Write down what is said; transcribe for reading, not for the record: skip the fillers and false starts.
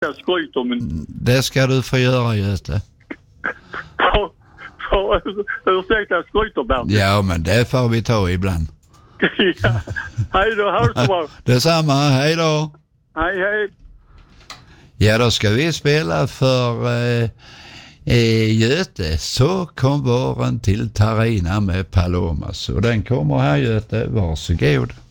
jag skryter, men... Det ska du få göra, Göte. Ursäkta, jag skryter, Bertil. Ja, men det får vi ta ibland. Ja. Hej då, ha det så bra. Detsamma, hej då. Hej. Ja, då ska vi spela för Göte. Så kom våren till Tarina med Palomas. Och den kommer här, Göte. Varsågod.